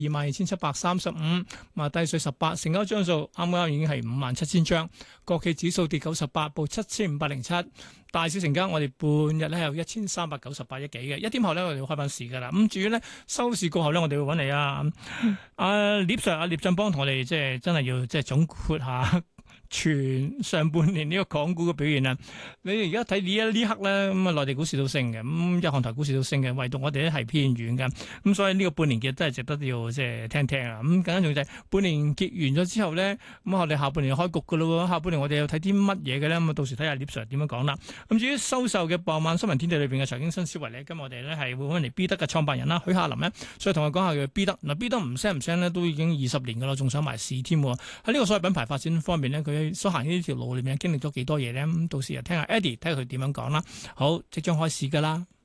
22,735，低水18，成交張數啱啱已經係57,000張。國企指數跌98，報7,507。大市成交我哋半日咧有1,398億幾嘅。1點後咧我哋會開翻市噶啦。咁至於咧收市過後咧，我哋會揾你聶 Sir 聶振邦同我哋即係真係要即係總括下全上半年呢個港股嘅表現啊！你而家睇呢刻咧，咁啊內地股市都升嘅，咁日韓台股市都升嘅，唯獨我哋咧係偏軟嘅。咁所以呢個半年結真係值得要即係聽聽啊！咁更加重要就係半年結完咗之後咧，咁我哋下半年開局噶咯喎，下半年我哋又睇啲乜嘢嘅咧？咁啊到時睇下聶 Sir 點樣講啦。咁至於收售嘅傍晚新聞天地裏邊嘅財經新思維咧，今日我哋咧係會揾嚟 B 得嘅創辦人啦，許夏林咧，所以同我講下佢 B 得嗱 B 得唔聲咧都已經20年噶啦，仲想埋市添喎。喺呢個所謂品牌發展方面咧，佢所行呢條路裏面經歷咗幾多嘢咧？咁到時又聽下 Eddie 睇下佢點樣講啦。好，即將開始噶啦。